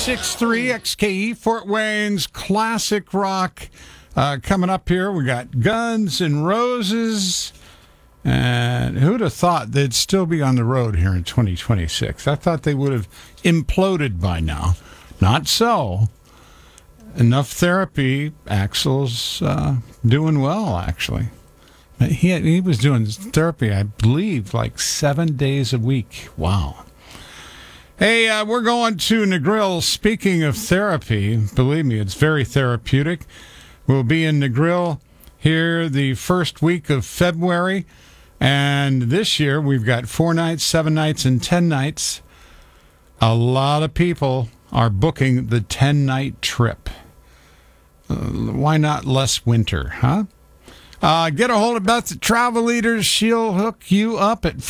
96.3 XKE, Fort Wayne's classic rock. Coming up here, we got Guns N' Roses. And who'd have thought they'd still be on the road here in 2026? I thought they would have imploded by now. Not so. Enough therapy. Axl's doing well, actually. He was doing therapy, I believe, like 7 days a week. Wow. Hey, we're going to Negril. Speaking of therapy, believe me, it's very therapeutic. We'll be in Negril here the first week of February. And this year, we've got 4 nights, 7 nights, and 10 nights. A lot of people are booking the 10-night trip. Why not less winter, huh? Get a hold of Beth at Travel Leaders. She'll hook you up at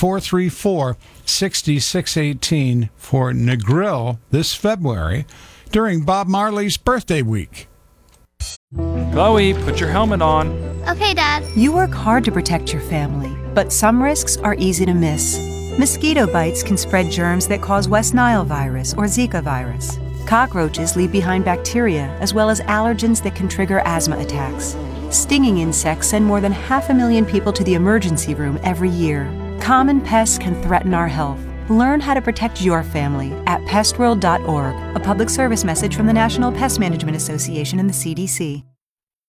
434-6618 for Negril this February during Bob Marley's birthday week. Chloe, put your helmet on. Okay, Dad. You work hard to protect your family, but some risks are easy to miss. Mosquito bites can spread germs that cause West Nile virus or Zika virus. Cockroaches leave behind bacteria as well as allergens that can trigger asthma attacks. Stinging insects send more than 500,000 people to the emergency room every year. Common pests can threaten our health. Learn how to protect your family at pestworld.org, a public service message from the National Pest Management Association and the CDC.